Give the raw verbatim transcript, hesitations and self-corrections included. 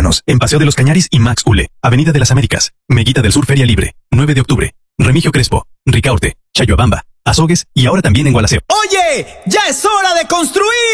Visítanos en Paseo de los Cañaris y Max Ule, Avenida de las Américas, Meguita del Sur Feria Libre, nueve de octubre, Remigio Crespo, Ricaurte, Chayhuabamba, Azogues y ahora también en Gualaceo. ¡Oye! ¡Ya es hora de construir!